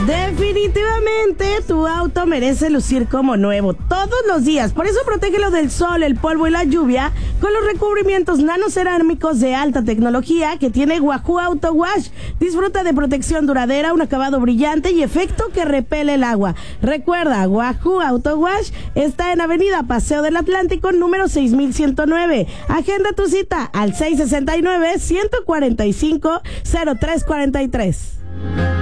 Definitivamente tu auto merece lucir como nuevo todos los días. Por eso protégelo del sol, el polvo y la lluvia con los recubrimientos nanocerámicos de alta tecnología que tiene Wahoo Auto Wash. Disfruta de protección duradera, un acabado brillante y efecto que repele el agua. Recuerda, Wahoo Auto Wash está en Avenida Paseo del Atlántico, número 6109. Agenda tu cita al 669-145-0343.